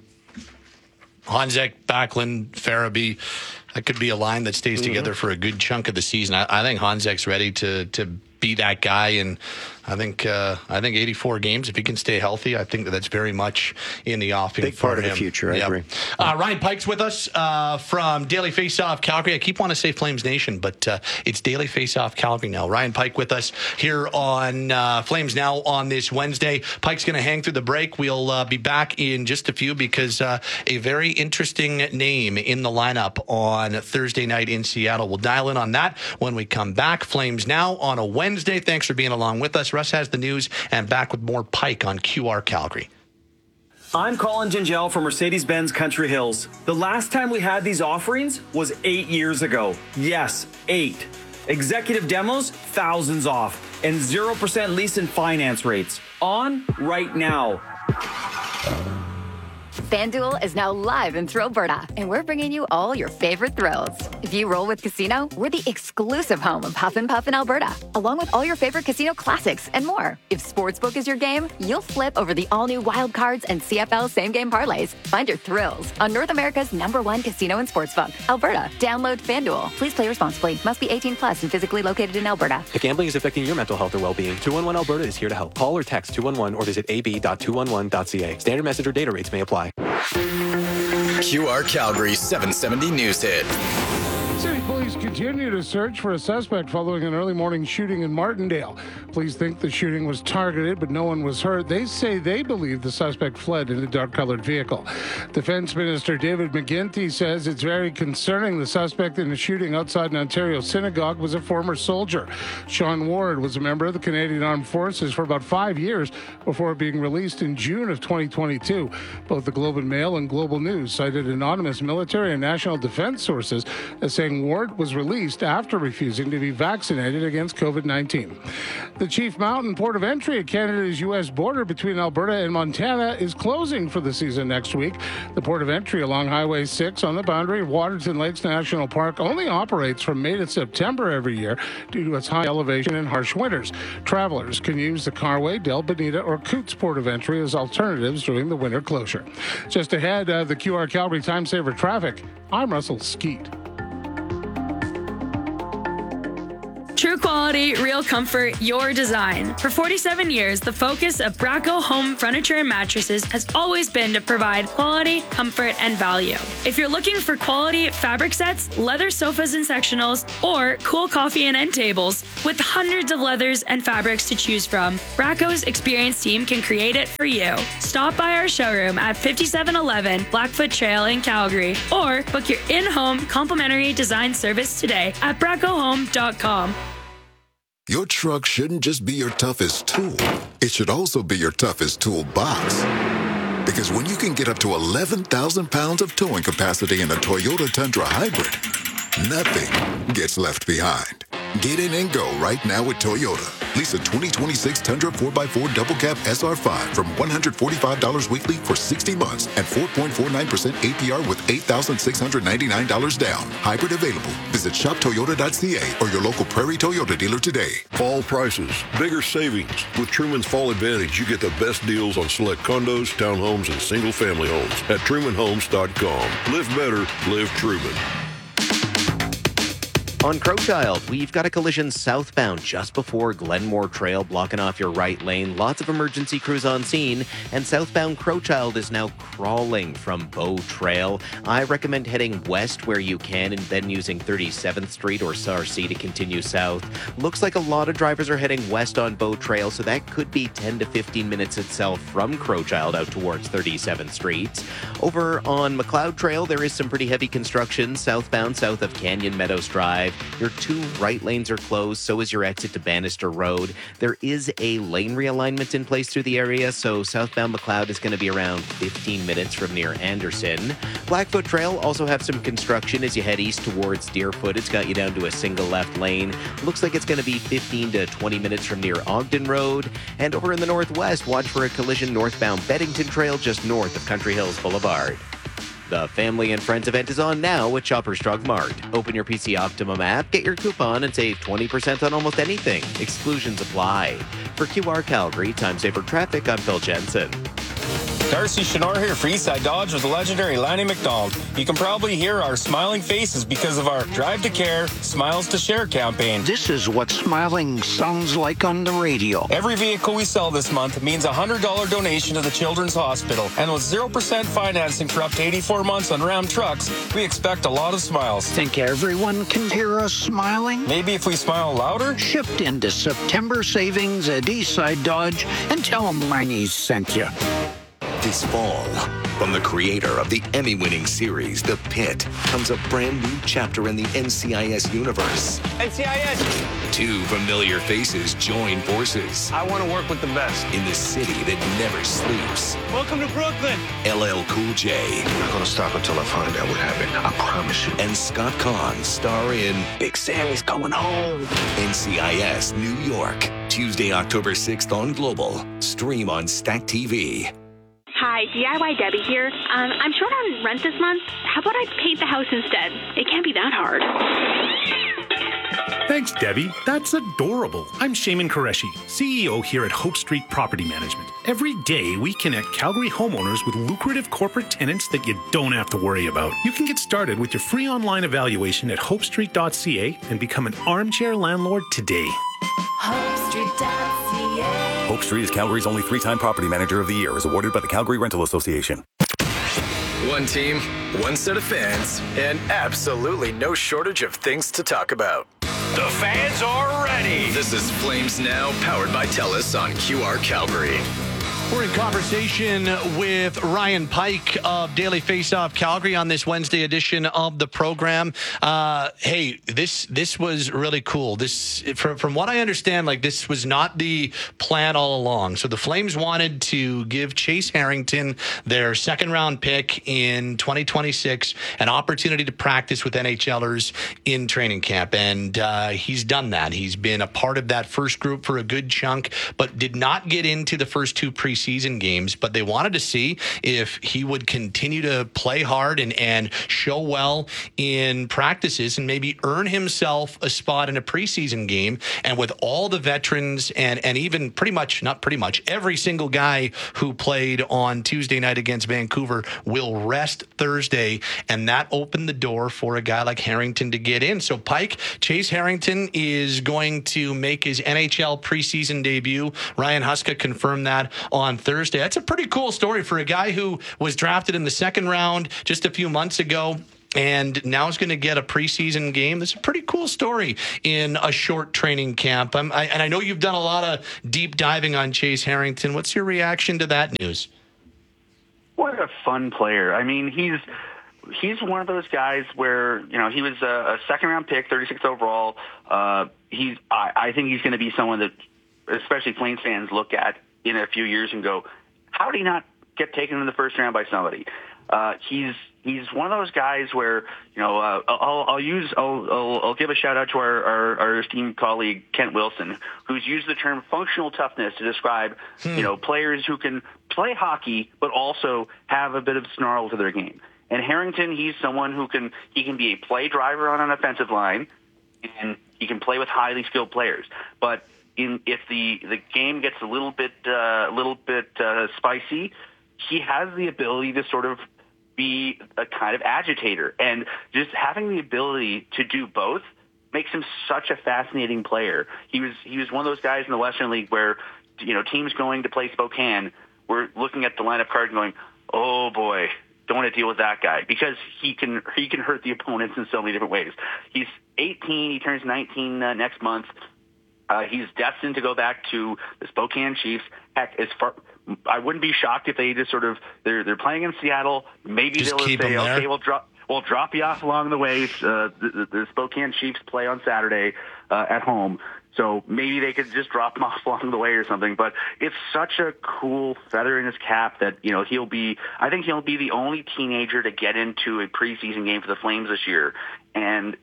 Honzek, Backlund, Farabee, that could be a line that stays together for a good chunk of the season. I think Honzek's ready to be that guy, and I think 84 games, if he can stay healthy, I think that's very much in the offing. Big part of the future, I agree. Ryan Pike's with us from Daily Faceoff Calgary. I keep wanting to say Flames Nation, but it's Daily Faceoff Calgary now. Ryan Pike with us here on Flames Now on this Wednesday. Pike's going to hang through the break. We'll be back in just a few, because a very interesting name in the lineup on Thursday night in Seattle. We'll dial in on that when we come back. Flames Now on a Wednesday. Thanks for being along with us. Russ has the news, and back with more Pike on QR Calgary. I'm Colin Gingell from Mercedes-Benz Country Hills. The last time we had these offerings was 8 years ago. Yes, 8. Executive demos, thousands off, and 0% lease and finance rates. On right now. FanDuel is now live in Thrillberta, and we're bringing you all your favorite thrills. If you roll with Casino, we're the exclusive home of Huff and Puff in Alberta, along with all your favorite casino classics and more. If Sportsbook is your game, you'll flip over the all-new Wild Cards and CFL same-game parlays. Find your thrills on North America's #1 casino and sportsbook, Alberta. Download FanDuel. Please play responsibly. Must be 18 plus and physically located in Alberta. If gambling is affecting your mental health or well-being, 211 Alberta is here to help. Call or text 211 or visit ab.211.ca. Standard message or data rates may apply. QR Calgary 770 News Hit. City police continue to search for a suspect following an early morning shooting in Martindale. Police think the shooting was targeted, but no one was hurt. They say they believe the suspect fled in a dark-colored vehicle. Defense Minister David McGuinty says it's very concerning. The suspect in the shooting outside an Ontario synagogue was a former soldier. Sean Ward was a member of the Canadian Armed Forces for about 5 years before being released in June of 2022. Both the Globe and Mail and Global News cited anonymous military and national defense sources as saying Ward was released after refusing to be vaccinated against COVID-19. The Chief Mountain port of entry at Canada's U.S. border between Alberta and Montana is closing for the season next week. The port of entry along Highway 6 on the boundary of Waterton Lakes National Park only operates from May to September every year due to its high elevation and harsh winters. Travelers can use the Carway, Del Bonita, or Coots port of entry as alternatives during the winter closure. Just ahead of the QR Calgary Time Saver traffic, I'm Russell Skeet. True quality, real comfort, your design. For 47 years, the focus of Bracco Home Furniture and Mattresses has always been to provide quality, comfort, and value. If you're looking for quality fabric sets, leather sofas and sectionals, or cool coffee and end tables, with hundreds of leathers and fabrics to choose from, Bracco's experienced team can create it for you. Stop by our showroom at 5711 Blackfoot Trail in Calgary, or book your in-home complimentary design service today at braccohome.com. Your truck shouldn't just be your toughest tool. It should also be your toughest toolbox. Because when you can get up to 11,000 pounds of towing capacity in a Toyota Tundra Hybrid, nothing gets left behind. Get in and go right now with Toyota. Lease a 2026 Tundra 4x4 Double Cab SR5 from $145 weekly for 60 months at 4.49% APR with $8,699 down. Hybrid available. Visit shoptoyota.ca or your local Prairie Toyota dealer today. Fall prices, bigger savings. With Truman's Fall Advantage, you get the best deals on select condos, townhomes, and single-family homes at TrumanHomes.com. Live better, live Truman. On Crowchild, we've got a collision southbound just before Glenmore Trail, blocking off your right lane. Lots of emergency crews on scene, and southbound Crowchild is now crawling from Bow Trail. I recommend heading west where you can and then using 37th Street or Sarcee to continue south. Looks like a lot of drivers are heading west on Bow Trail, so that could be 10 to 15 minutes itself from Crowchild out towards 37th Street. Over on McLeod Trail, there is some pretty heavy construction southbound south of Canyon Meadows Drive. Your two right lanes are closed, so is your exit to Bannister Road. There is a lane realignment in place through the area, so southbound McLeod is going to be around 15 minutes from near Anderson. Blackfoot Trail also have some construction as you head east towards Deerfoot. It's got you down to a single left lane. Looks like it's going to be 15 to 20 minutes from near Ogden Road. And over in the northwest, watch for a collision northbound Beddington Trail just north of Country Hills Boulevard. The Family and Friends event is on now at Shoppers Drug Mart. Open your PC Optimum app, get your coupon, and save 20% on almost anything. Exclusions apply. For QR Calgary Time Saver Traffic, I'm Phil Jensen. Darcy Chenor here for Eastside Dodge with the legendary Lanny McDonald. You can probably hear our smiling faces because of our Drive to Care, Smiles to Share campaign. This is what smiling sounds like on the radio. Every vehicle we sell this month means a $100 donation to the Children's Hospital. And with 0% financing for up to 84 months on Ram trucks, we expect a lot of smiles. Think everyone can hear us smiling? Maybe if we smile louder? Shift into September savings at Eastside Dodge and tell them Lanny's sent you. This fall, from the creator of the Emmy-winning series, The Pit, comes a brand new chapter in the NCIS universe. NCIS! Two familiar faces join forces. I want to work with the best. In the city that never sleeps. Welcome to Brooklyn. LL Cool J. I'm not going to stop until I find out what happened. I promise you. And Scott Conn star in Big Sammy's Coming Home. NCIS New York. Tuesday, October 6th on Global. Stream on Stack TV. Hi, DIY Debbie here. I'm short on rent this month. How about I paint the house instead? It can't be that hard. Thanks, Debbie. That's adorable. I'm Shaman Qureshi, CEO here at Hope Street Property Management. Every day, we connect Calgary homeowners with lucrative corporate tenants that you don't have to worry about. You can get started with your free online evaluation at hopestreet.ca and become an armchair landlord today. HopeStreet.ca. Hope Street is Calgary's only 3-time Property Manager of the Year, as awarded by the Calgary Rental Association. One team, one set of fans, and absolutely no shortage of things to talk about. The fans are ready. This is Flames Now, powered by TELUS on QR Calgary. We're in conversation with Ryan Pike of Daily Faceoff Calgary on this Wednesday edition of the program. Hey, this was really cool. This, from what I understand, like this was not the plan all along. So the Flames wanted to give Chase Harrington, their second-round pick in 2026, an opportunity to practice with NHLers in training camp, and he's done that. He's been a part of that first group for a good chunk, but did not get into the first two preseason games, but they wanted to see if he would continue to play hard and show well in practices and maybe earn himself a spot in a preseason game. And with all the veterans and even every single guy who played on Tuesday night against Vancouver will rest Thursday, and that opened the door for a guy like Harrington to get in. So Chase Harrington is going to make his NHL preseason debut. Ryan Huska confirmed that on Thursday. That's a pretty cool story for a guy who was drafted in the second round just a few months ago and now is going to get a preseason game. That's a pretty cool story in a short training camp. And I know you've done a lot of deep diving on Chase Harrington. What's your reaction to that news? What a fun player. I mean, he's one of those guys where, he was a second-round pick, 36th overall. I think he's going to be someone that especially Flames fans look at in a few years and go, how did he not get taken in the first round by somebody? He's one of those guys where, I'll give a shout out to our esteemed colleague Kent Wilson, who's used the term functional toughness to describe, players who can play hockey but also have a bit of snarl to their game. And Harrington, he's someone who can be a play driver on an offensive line, and he can play with highly skilled players. But if the game gets a little bit spicy, he has the ability to sort of be a kind of agitator, and just having the ability to do both makes him such a fascinating player. He was one of those guys in the Western League where teams going to play Spokane were looking at the lineup card and going, oh boy, don't want to deal with that guy, because he can hurt the opponents in so many different ways. He's 18, he turns 19 next month. He's destined to go back to the Spokane Chiefs. Heck, I wouldn't be shocked if they just sort of they're playing in Seattle. Maybe they'll say, okay, we'll drop you off along the way. The Spokane Chiefs play on Saturday at home, so maybe they could just drop him off along the way or something. But it's such a cool feather in his cap that I think he'll be the only teenager to get into a preseason game for the Flames this year, and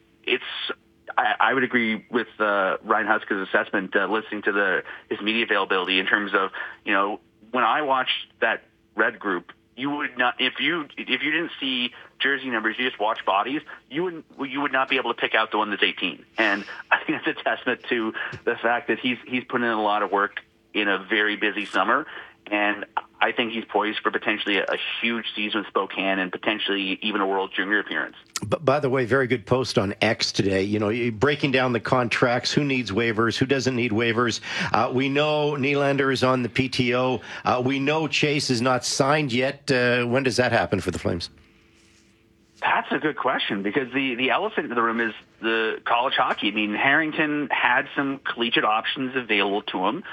I would agree with Ryan Huska's assessment, listening to his media availability in terms of, when I watched that Red group, you would not, if you didn't see jersey numbers, you just watch bodies, you would not be able to pick out the one that's 18. And I think that's a testament to the fact that he's put in a lot of work in a very busy summer. And I think he's poised for potentially a huge season with Spokane and potentially even a World Junior appearance. But by the way, very good post on X today. Breaking down the contracts, who needs waivers, who doesn't need waivers. We know Nylander is on the PTO. We know Chase is not signed yet. When does that happen for the Flames? That's a good question, because the elephant in the room is the college hockey. I mean, Harrington had some collegiate options available to him.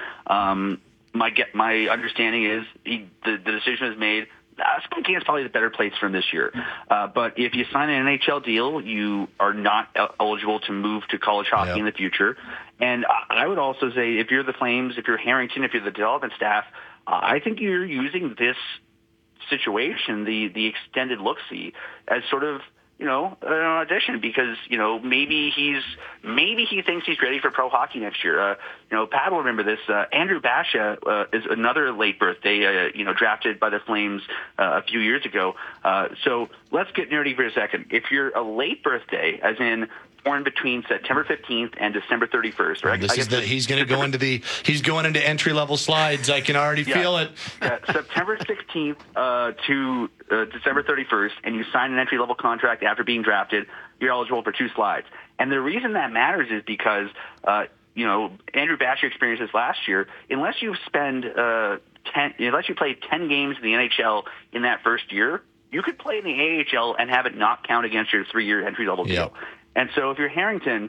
My understanding is the decision was made. Spokane is probably the better place for him this year. But if you sign an NHL deal, you are not eligible to move to college hockey in the future. And I would also say, if you're the Flames, if you're Harrington, if you're the development staff, I think you're using this situation, the extended look-see, as sort of an audition, because maybe he thinks he's ready for pro hockey next year. Pat will remember this. Andrew Basha is another late birthday, drafted by the Flames a few years ago. So let's get nerdy for a second. If you're a late birthday, as in born between September 15th and December 31st, right? He's going to go into entry-level slides. I can already feel it. September 16th to December 31st, and you sign an entry-level contract after being drafted, you're eligible for 2 slides. And the reason that matters is because, Andrew Basher experienced this last year. Unless you spend unless you play 10 games in the NHL in that first year, you could play in the AHL and have it not count against your 3-year entry-level deal. And so if you're Harrington,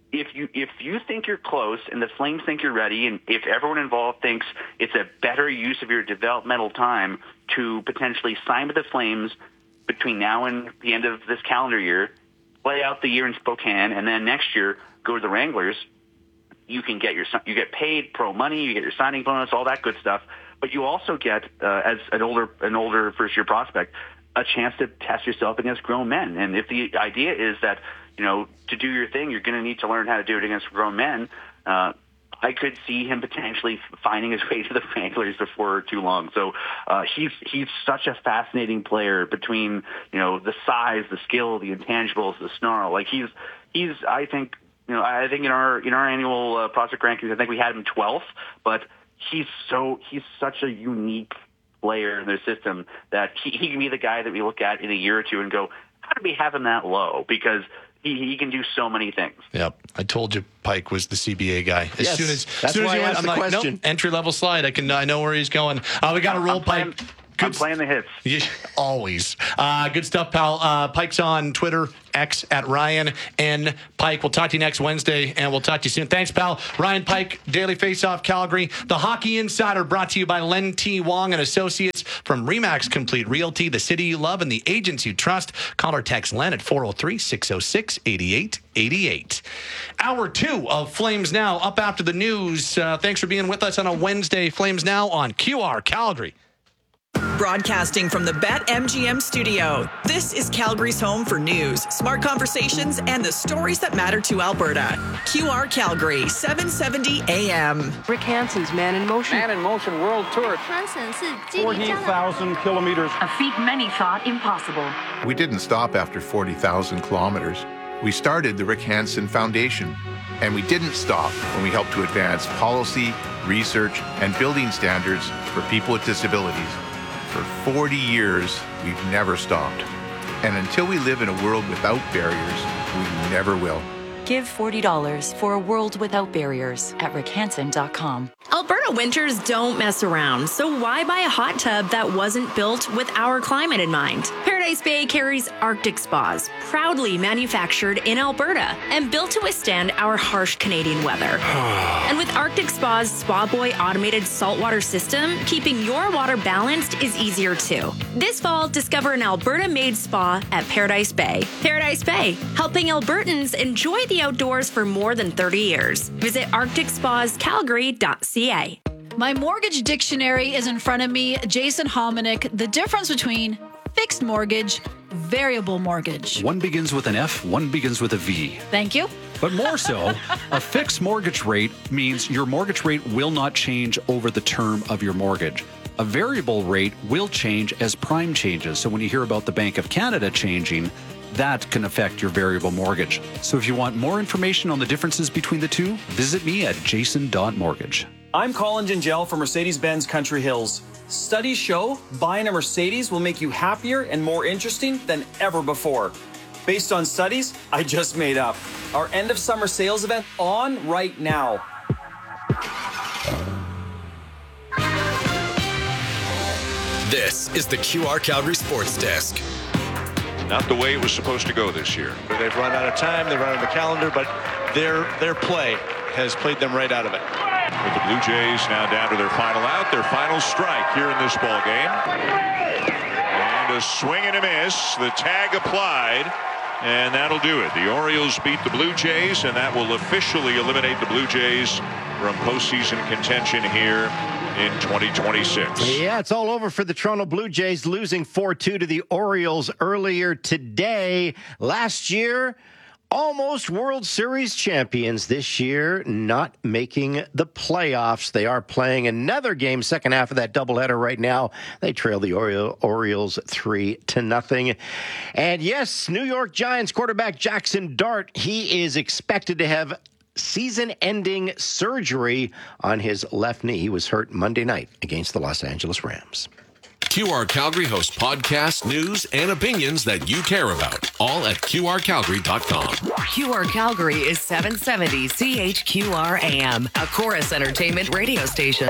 if you think you're close and the Flames think you're ready, and if everyone involved thinks it's a better use of your developmental time to potentially sign with the Flames between now and the end of this calendar year, play out the year in Spokane, and then next year go to the Wranglers, you get paid pro money, you get your signing bonus, all that good stuff, but you also get as an older first year prospect a chance to test yourself against grown men. And if the idea is that to do your thing, you're going to need to learn how to do it against grown men, I could see him potentially finding his way to the Wranglers before too long. So he's such a fascinating player between the size, the skill, the intangibles, the snarl. Like he's I think in our annual prospect rankings, I think we had him 12th, but he's such a unique player in their system that he can be the guy that we look at in a year or two and go, how did we have him that low? Because he can do so many things. Yep. I told you Pike was the CBA guy. As soon as he went, I'm like, nope, entry-level slide. I know where he's going. We got to roll Pike. I'm playing the hits. Yeah, always. Good stuff, pal. Pike's on Twitter, X at Ryan N. Pike. We'll talk to you next Wednesday, and we'll talk to you soon. Thanks, pal. Ryan Pike, Daily Faceoff Calgary. The Hockey Insider brought to you by Len T. Wong and Associates from RE/MAX Complete Realty, the city you love and the agents you trust. Call or text Len at 403-606-8888. Hour 2 of Flames Now up after the news. Thanks for being with us on a Wednesday. Flames Now on QR Calgary. Broadcasting from the BetMGM studio, this is Calgary's home for news, smart conversations, and the stories that matter to Alberta. QR Calgary, 770 AM. Rick Hansen's Man in Motion. Man in Motion World Tour. 40,000 kilometers. A feat many thought impossible. We didn't stop after 40,000 kilometers. We started the Rick Hansen Foundation. And we didn't stop when we helped to advance policy, research, and building standards for people with disabilities. For 40 years, we've never stopped. And until we live in a world without barriers, we never will. Give $40 for a world without barriers at rickhansen.com. Alberta winters don't mess around, so why buy a hot tub that wasn't built with our climate in mind? Paradise Bay carries Arctic Spas, proudly manufactured in Alberta and built to withstand our harsh Canadian weather. And with Arctic Spa's Spa Boy automated saltwater system, keeping your water balanced is easier too. This fall, discover an Alberta-made spa at Paradise Bay. Paradise Bay, helping Albertans enjoy the outdoors for more than 30 years. Visit arcticspascalgary.ca. My mortgage dictionary is in front of me. Jason Hominick, the difference between fixed mortgage, variable mortgage. One begins with an F, one begins with a V. Thank you. But more so, a fixed mortgage rate means your mortgage rate will not change over the term of your mortgage. A variable rate will change as prime changes. So when you hear about the Bank of Canada changing, that can affect your variable mortgage. So if you want more information on the differences between the two, visit me at jason.mortgage. I'm Colin Gingell from Mercedes-Benz Country Hills. Studies show buying a Mercedes will make you happier and more interesting than ever before. Based on studies I just made up. Our end of summer sales event on right now. This is the QR Calgary Sports Desk. Not the way it was supposed to go this year. They've run out of time, they've run out of the calendar, but their play has played them right out of it. With the Blue Jays now down to their final out, their final strike here in this ball game. And a swing and a miss. The tag applied, and that'll do it. The Orioles beat the Blue Jays, and that will officially eliminate the Blue Jays from postseason contention here in 2026. Yeah, it's all over for the Toronto Blue Jays, losing 4-2 to the Orioles earlier today. Last year, almost World Series champions. This year, not making the playoffs. They are playing another game, second half of that doubleheader right now. They trail the Orioles 3-0. And yes, New York Giants quarterback Jackson Dart, he is expected to have season-ending surgery on his left knee. He was hurt Monday night against the Los Angeles Rams. QR Calgary hosts podcasts, news, and opinions that you care about, all at QRCalgary.com. QR Calgary is 770 CHQR AM, a Chorus Entertainment radio station.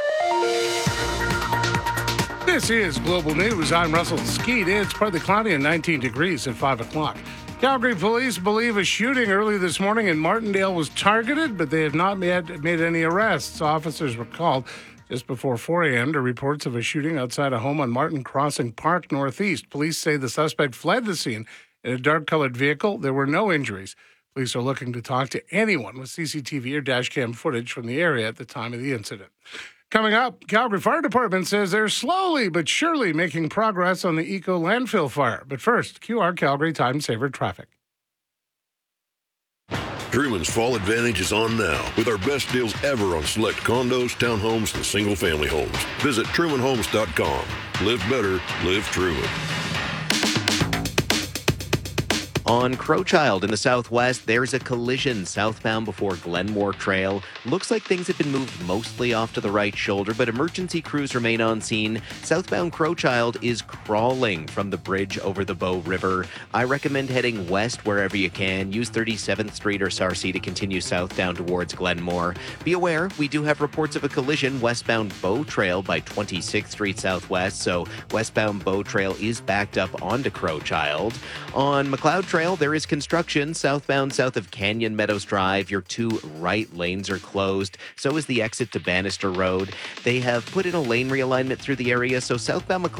This is Global News. I'm Russell Skeet. It's partly cloudy and 19 degrees at 5 o'clock. Calgary police believe a shooting early this morning in Martindale was targeted, but they have not yet made any arrests. Officers were called just before 4 a.m. to reports of a shooting outside a home on Martin Crossing Park Northeast. Police say the suspect fled the scene in a dark-colored vehicle. There were no injuries. Police are looking to talk to anyone with CCTV or dashcam footage from the area at the time of the incident. Coming up, Calgary Fire Department says they're slowly but surely making progress on the Eco landfill fire. But first, QR Calgary Time Saver Traffic. Truman's Fall Advantage is on now with our best deals ever on select condos, townhomes, and single-family homes. Visit TrumanHomes.com. Live better, live Truman. On Crowchild in the southwest, there's a collision southbound before Glenmore Trail. Looks like things have been moved mostly off to the right shoulder, but emergency crews remain on scene. Southbound Crowchild is crawling from the bridge over the Bow River. I recommend heading west wherever you can. Use 37th Street or Sarcee to continue south down towards Glenmore. Be aware, we do have reports of a collision westbound Bow Trail by 26th Street Southwest, so westbound Bow Trail is backed up onto Crowchild. On McLeod Trail, there is construction southbound south of Canyon Meadows Drive. Your two right lanes are closed. So is the exit to Bannister Road. They have put in a lane realignment through the area, so southbound McLeod